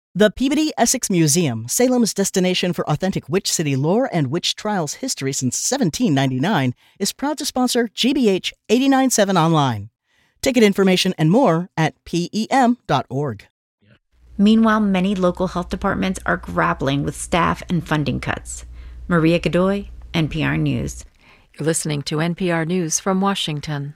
The Peabody Essex Museum, Salem's destination for authentic Witch City lore and witch trials history since 1799, is proud to sponsor GBH 89.7 Online. Ticket information and more at PEM.org. Meanwhile, many local health departments are grappling with staff and funding cuts. Maria Godoy, NPR News. You're listening to NPR News from Washington.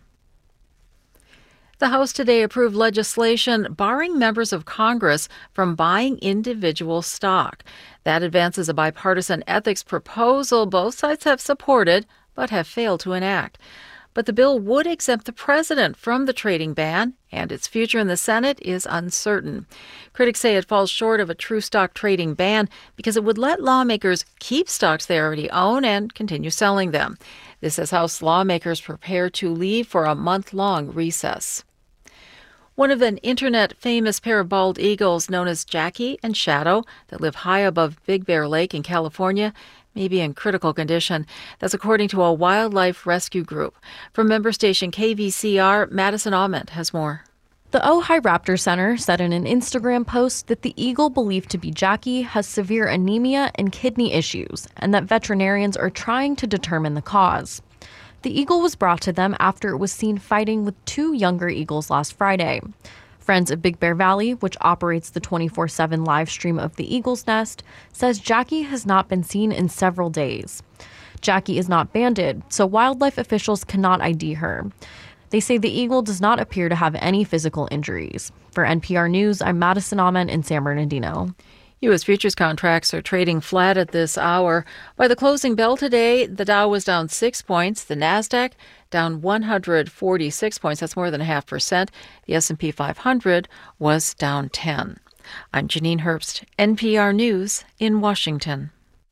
The House today approved legislation barring members of Congress from buying individual stock. That advances a bipartisan ethics proposal both sides have supported but have failed to enact. But the bill would exempt the president from the trading ban, and its future in the Senate is uncertain. Critics say it falls short of a true stock trading ban because it would let lawmakers keep stocks they already own and continue selling them. This as House lawmakers prepare to leave for a month-long recess. One of an internet-famous pair of bald eagles known as Jackie and Shadow that live high above Big Bear Lake in California may be in critical condition. That's according to a wildlife rescue group. From member station KVCR, Madison Ament has more. The Ojai Raptor Center said in an Instagram post that the eagle believed to be Jackie has severe anemia and kidney issues, and that veterinarians are trying to determine the cause. The eagle was brought to them after it was seen fighting with two younger eagles last Friday. Friends of Big Bear Valley, which operates the 24/7 live stream of the eagle's nest, says Jackie has not been seen in several days. Jackie is not banded, so wildlife officials cannot ID her. They say the eagle does not appear to have any physical injuries. For NPR News, I'm Madison Ament in San Bernardino. U.S. futures contracts are trading flat at this hour. By the closing bell today, the Dow was down 6 points. The Nasdaq down 146 points. That's more than 0.5%. The S&P 500 was down 10. I'm Janine Herbst, NPR News in Washington.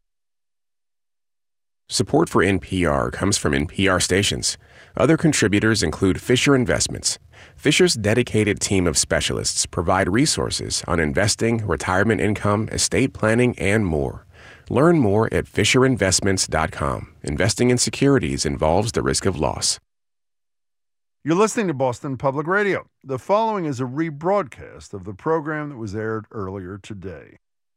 Support for NPR comes from NPR stations. Other contributors include Fisher Investments. Fisher's dedicated team of specialists provide resources on investing, retirement income, estate planning, and more. Learn more at FisherInvestments.com. Investing in securities involves the risk of loss. You're listening to Boston Public Radio. The following is a rebroadcast of the program that was aired earlier today.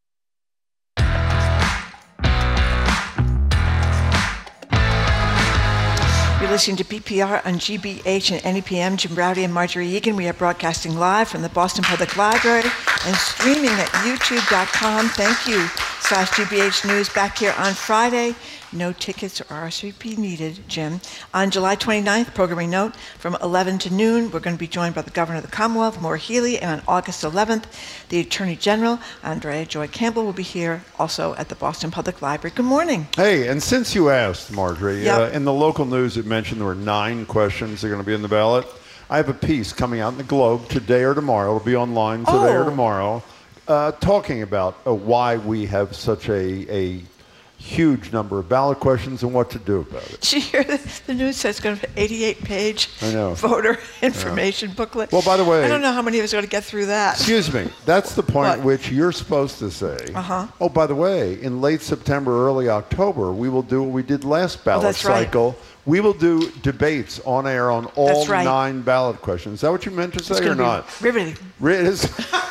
You're listening to BPR on GBH and NEPM. Jim Browdy and Marjorie Egan. We are broadcasting live from the Boston Public Library and streaming at youtube.com. Thank you, /GBH News. Back here on Friday. No tickets or RSVP needed, Jim. On July 29th, programming note, from 11 to noon, we're going to be joined by the Governor of the Commonwealth, Maura Healey, and on August 11th, the Attorney General, Andrea Joy Campbell, will be here also at the Boston Public Library. Good morning. Hey, and since you asked, Marjorie, Yep. In the local news it mentioned there were 9 questions that are going to be in the ballot. I have a piece coming out in the Globe today or tomorrow. It'll be online today or tomorrow, talking about why we have such a huge number of ballot questions and what to do about it. Did you hear the news says it's going to be an 88-page voter information booklet? Well, by the way, I don't know how many of us are going to get through that. Excuse me. That's the point at which you're supposed to say, oh, by the way, in late September, early October, we will do what we did last ballot cycle. Right. We will do debates on air on all 9 ballot questions. Is that what you meant to say or not? Riveting. This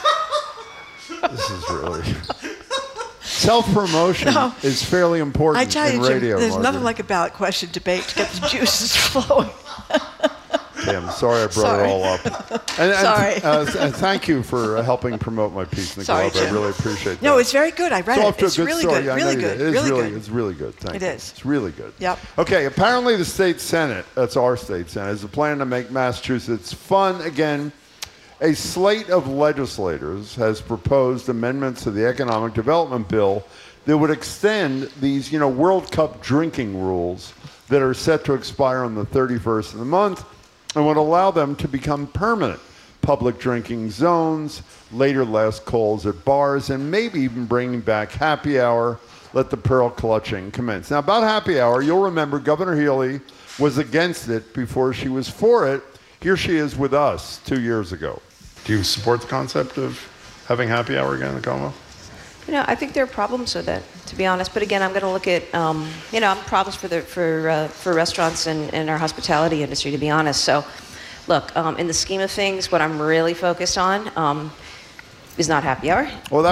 is really... Self-promotion is fairly important I tell you, in radio. Jim, there's Margaret. nothing like a ballot question debate to get the juices flowing. Okay, I'm sorry I brought it all up. And thank you for helping promote my piece in the Globe. I really appreciate that. No, it's very good. I read it. It's really good. Really good. It's really good. Thank you. It is. It's really good. Yep. Okay, apparently the state Senate, that's our state Senate, is planning to make Massachusetts fun again. A slate of legislators has proposed amendments to the economic development bill that would extend these, World Cup drinking rules that are set to expire on the 31st of the month and would allow them to become permanent public drinking zones, later last calls at bars, and maybe even bringing back happy hour, let the pearl clutching commence. Now, about happy hour, you'll remember Governor Healey was against it before she was for it. Here she is with us 2 years ago. Do you support the concept of having happy hour again in the Commonwealth? I think there are problems with it, to be honest. But again, I'm going to look at, problems for restaurants and our hospitality industry, to be honest. So, look, in the scheme of things, what I'm really focused on is not happy hour. Well,